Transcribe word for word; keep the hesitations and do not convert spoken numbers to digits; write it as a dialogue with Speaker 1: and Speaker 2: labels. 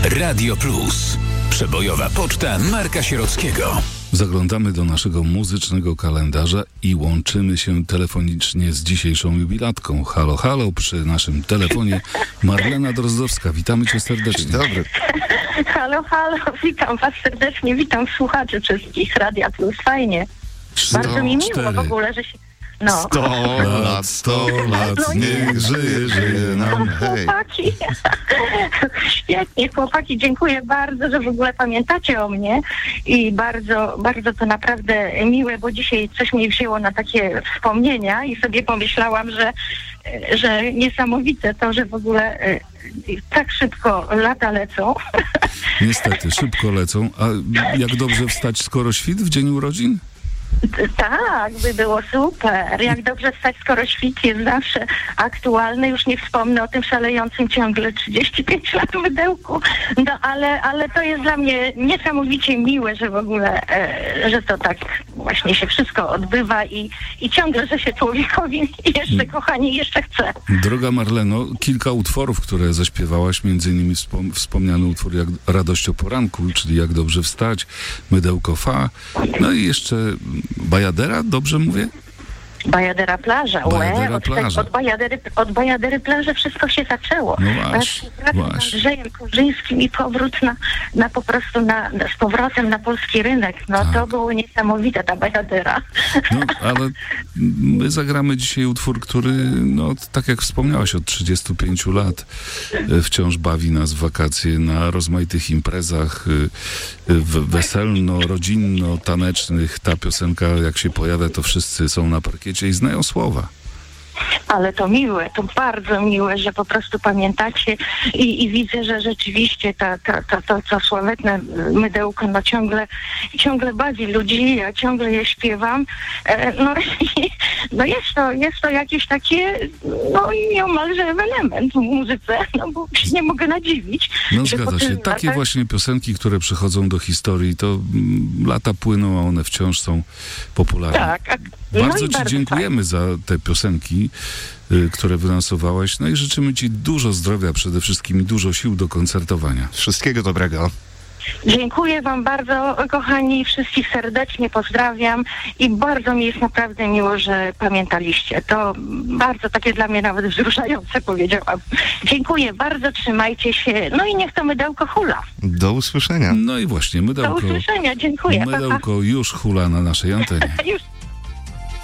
Speaker 1: Radio Plus. Przebojowa poczta Marka Sierockiego.
Speaker 2: Zaglądamy do naszego muzycznego kalendarza i łączymy się telefonicznie z dzisiejszą jubilatką. Halo, halo, przy naszym telefonie Marlena Drozdowska. Witamy cię serdecznie.
Speaker 3: Dzień dobry.
Speaker 4: Halo, halo, witam was serdecznie, witam słuchaczy wszystkich Radia Plus, fajnie. Bardzo mi miło w ogóle, że się... No.
Speaker 3: Sto lat, sto lat,
Speaker 4: No
Speaker 3: niech żyje, żyje nam, hej.
Speaker 4: Chłopaki, świetnie, chłopaki, dziękuję bardzo, że w ogóle pamiętacie o mnie i bardzo, bardzo to naprawdę miłe, bo dzisiaj coś mnie wzięło na takie wspomnienia i sobie pomyślałam, że, że niesamowite to, że w ogóle tak szybko lata lecą.
Speaker 2: Niestety, szybko lecą. A jak dobrze wstać skoro świt w dzień urodzin?
Speaker 4: Tak, by było super. Jak dobrze wstać, skoro świt jest zawsze aktualny. Już nie wspomnę o tym szalejącym ciągle trzydzieści pięć lat mydełku. No ale, ale to jest dla mnie niesamowicie miłe, że w ogóle, e, że to tak właśnie się wszystko odbywa i, i ciągle, że się człowiekowi jeszcze, kochani, jeszcze chce.
Speaker 2: Droga Marleno, kilka utworów, które zaśpiewałaś, między innymi wspom- wspomniany utwór jak Radość o poranku, czyli Jak dobrze wstać, Mydełko fa, no i jeszcze Bajadera, dobrze mówię?
Speaker 4: Bajadera plaża,
Speaker 2: Bajadera
Speaker 4: Łe, od,
Speaker 2: plaża.
Speaker 4: Od, bajadery, od Bajadery plaży wszystko się zaczęło.
Speaker 2: No właśnie,
Speaker 4: Praca z
Speaker 2: właśnie.
Speaker 4: Andrzejem Korzyńskim i powrót na, na po prostu na, na, z powrotem na polski rynek. No
Speaker 2: Tak.
Speaker 4: to było niesamowite, ta Bajadera.
Speaker 2: No, ale my zagramy dzisiaj utwór, który, no, tak jak wspomniałaś, od trzydziestu pięciu lat e, wciąż bawi nas w wakacje na rozmaitych imprezach e, w- weselno-rodzinno-tanecznych. Ta piosenka, jak się pojawia, to wszyscy są na parkiecie i znają słowa.
Speaker 4: Ale to miłe, to bardzo miłe, że po prostu pamiętacie i, i widzę, że rzeczywiście ta, ta, ta, to, to sławetne mydełko no ciągle, ciągle bawi ludzi, ja ciągle je śpiewam. E, no, i, no jest to, jest to jakieś takie, no nieomalże ewenement w muzyce, no bo się nie mogę nadziwić.
Speaker 2: No
Speaker 4: że po
Speaker 2: zgadza się.
Speaker 4: tylu
Speaker 2: Takie
Speaker 4: latach-
Speaker 2: właśnie piosenki, które przychodzą do historii, to mm, lata płyną, a one wciąż są popularne.
Speaker 4: Tak. a- no
Speaker 2: Bardzo
Speaker 4: i
Speaker 2: Ci dziękujemy za te piosenki, y, które wylansowałaś. No i życzymy Ci dużo zdrowia, przede wszystkim i dużo sił do koncertowania.
Speaker 3: Wszystkiego dobrego.
Speaker 4: Dziękuję wam bardzo, kochani, wszystkich serdecznie pozdrawiam i bardzo mi jest naprawdę miło, że pamiętaliście. To bardzo takie dla mnie nawet wzruszające, powiedziałam. Dziękuję bardzo, trzymajcie się, no i niech to mydełko hula.
Speaker 3: Do usłyszenia.
Speaker 2: No i właśnie,
Speaker 4: Do
Speaker 2: mydełko,
Speaker 4: usłyszenia, dziękuję. Pa, pa.
Speaker 2: mydełko już hula na naszej antenie.
Speaker 4: Już